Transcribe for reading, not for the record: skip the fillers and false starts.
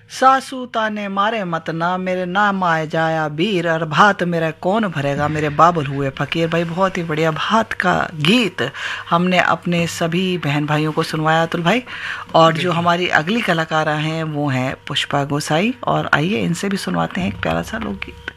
सासू ताने मारे मत ना, मेरे नाम आए जाया वीर, और भात मेरा कौन भरेगा, मेरे बाबुल हुए फकीर। भाई बहुत ही बढ़िया भात का गीत हमने अपने सभी बहन भाइयों को सुनवाया अतुल भाई। और जो हमारी अगली कलाकारा हैं वो हैं पुष्पा गोसाई, और आइए इनसे भी सुनवाते हैं एक प्यारा सा लोकगीत।